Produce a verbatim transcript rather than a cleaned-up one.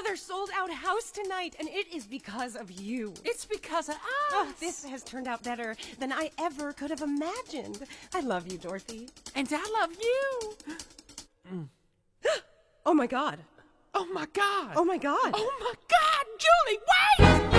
another sold-out house tonight, and it is because of you. It's because of us. Oh, this has turned out better than I ever could have imagined. I love you, Dorothy. And I love you. Mm. Oh, my God. Oh, my God. Oh, my God. Oh, my God. Julie, wait!